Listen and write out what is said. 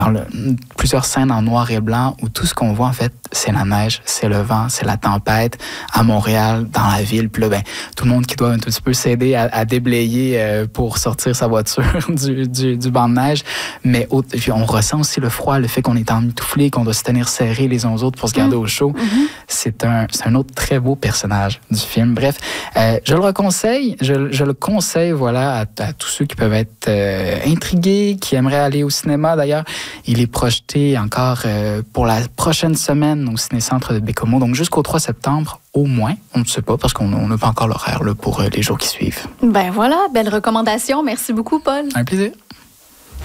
plusieurs scènes en noir et blanc où tout ce qu'on voit, en fait, c'est la neige, c'est le vent, c'est la tempête à Montréal, dans la ville. Puis là, ben, tout le monde qui doit un petit peu s'aider à déblayer pour sortir sa voiture du banc de neige. Mais puis on ressent aussi le froid, le fait qu'on est emmitouflé, qu'on doit se tenir serrés les uns aux autres pour se garder au chaud. C'est un autre très beau personnage du film. Bref, je le conseille, voilà, à tous ceux qui peuvent être intrigués, qui aimeraient aller au cinéma. D'ailleurs, il est projeté encore pour la prochaine semaine au Ciné-Centre de Bécomo, donc jusqu'au 3 septembre au moins. On ne sait pas parce qu'on n'a pas encore l'horaire là, pour les jours qui suivent. Ben voilà, belle recommandation. Merci beaucoup, Paul. Un plaisir.